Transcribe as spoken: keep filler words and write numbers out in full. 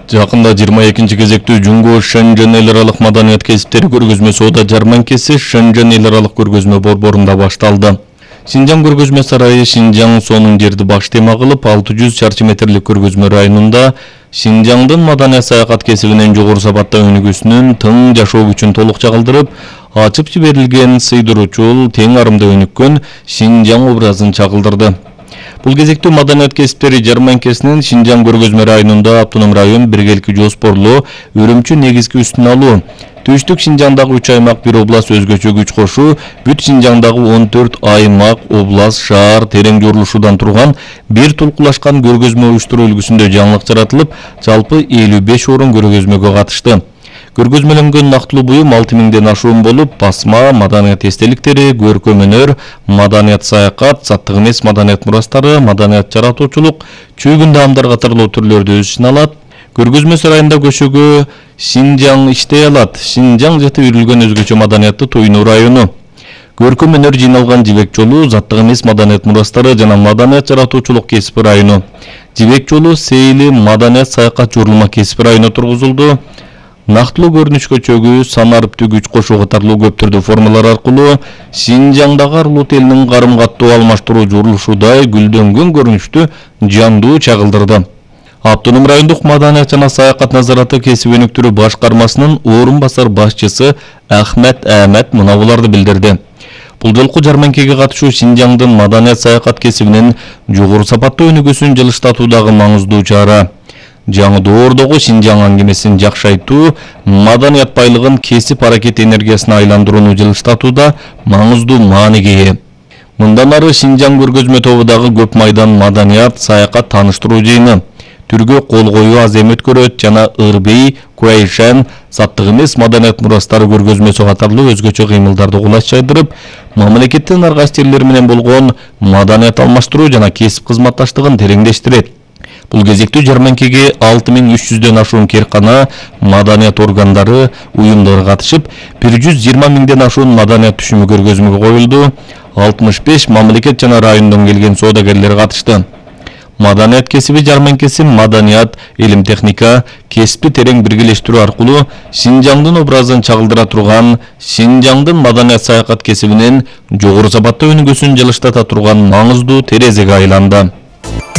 Жакында жыйырма экинчи кезектүү Жунгу Шэнжэн эл аралык маданият кесиптери көргөзмө соода жарманкеси Шэнжэн эл аралык көргөзмө борборунда башталды. Шинжаң көргөзмө сарайы Шинжаң сонун жерди баш тема кылып, алты жүз чарчы метрлик көргөзмө районунда Шинжаңдын маданият саякат кесибинин жогору сапатта өнүгүүсүнүн тың жашоо күчүн толук чагылдырып, ачып жиберилген сыйдыруучул, тең арымда өнүккөн Шинжаң образын чагылдырды. Бул кезектүү маданият кесиптери жарманкесинин Шинжаң көргөзмө районунда автоном район биргеликти жоспорлоо өрүмчү негизги үстүн алуу, түштүк Шинжаңдагы үч аймак бир област өзгөчө күч кошуу, бүт Шинжаңдагы он төрт аймак, област, шаар терең жорулушудан турган бир тулкулашкан көргөзмө уюштуруу үлгүсүндө жаңылык жаратылып, жалпы элүү беш орун көргөзмөгө катышты. Көргөзмөлөнгөн нактылуу буюм алты миңден ашуун болуп, басма, маданият эстеликтери, көркөм өнөр, маданият саякат, заттык эмес маданият мурастары, маданият жаратуучулук, чүйгүн даамдар катарлуу түрлөрдү өз ичине алат. Көргөзмө сарайында көшөгө Шинжаң иштей алат. Шинжаң жетип үйрүлгөн өзгөчө маданиятты Тойноо району. Көркөм өнөр жыйналган Жибек жолу, заттык эмес маданият мурастары жана маданият жаратуучулук кесип району. Жибек жолу Сейли маданият саякат журулма кесип району тургузулду. Нактылуу көрүнүшкө чөгүү, сан арыптуу күч кошуу катарлуу көп түрдүү формалар аркылуу Шинжаңдагы Арлут элинин карым каттоо алмаштыруу журулушудай гүлдөнгөн көрүнүштү жандуу чагылдырды. Автоном райондук маданият жана саякат назараты кесип өнүктүрүү башкармасынын орун басар башчысы Ахмет Ахмет мына буларды билдирди. Бул жолку жарманкеге катышуу Шинжаңдын маданият саякат кесибинин жогору сапаттуу өнүгүүсүн жылыштатуудагы маңыздуу чара. Жаңы доордогу Шинжаң аңгемесин жакшайтуу, маданият байлыгын кесип аракет энергиясына айландырууну жылыштатууда маңыздуу мааниге ээ. Мындан ары Шинжаң көргөзмө тобудагы көп майдан маданият саякат тааныштыруу жыйыны түргө кол коюу аз эм өткөрөт жана Ырбей, Куайшан, заттык эмес маданият мурастары көргөзмөсү катарлуу өзгөчө кыймылдарды кулаш жайдырып, мамлекеттин ар кайсы жерлери менен болгон маданият алмаштыруу жана кесип кызматташтыгын тереңдештирет. Бул кезектүү жарманкеге алты миң үч жүздөн ашуун керкана, маданият органдары, уюмдары катышып, бир жүз жыйырма миңден ашуун маданият түшүмү көргөзмөгө коюлду. алтымыш беш мамлекет жана райондон келген соодагерлер катышты. Маданият кесиби жарманкеси маданият, илим техника, кесипти терең биргелештирүү аркылуу Шинжаңдын образын чагылдыра турган, Шинжаңдын маданият саякат кесибинин жогору сапаттуу өнүгүүсүн жылыштата турган маңыздуу терезеге айланды.